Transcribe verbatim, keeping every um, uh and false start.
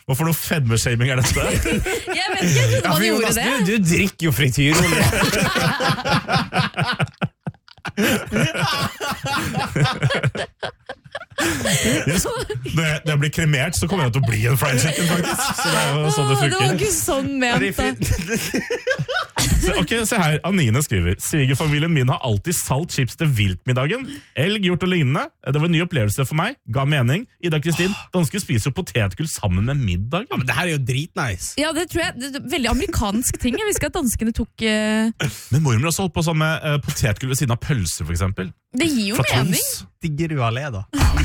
Hva for noe fedmeshaming er dette? Jeg vet ikke, jeg trodde man gjorde Jonas, det. Du, du drikker jo frityrolje. Yes. Når jeg, når jeg blir kremert, så kommer jeg til å bli en fried chicken, faktisk. Så det er jo sånn det Åh, det var funker. ikke sånn ment da. Så, ok, se her, Anine skriver: Svigerfamilien min har alltid salt chips til viltmiddagen. Elg, hjort og lignende. Det var en ny opplevelse for meg. Ga mening. Ida Kristin, dansker spiser jo potetgull sammen med middag. Ja, men det her er jo dritnice. Ja, det tror jeg, det er veldig amerikansk ting. Jeg visste at danskene tok, eh, Men mormor har også holdt på sånn med uh, potetgull ved siden av pølser, for eksempel. det gir jo Fra mening. Troms. Digger du alene da?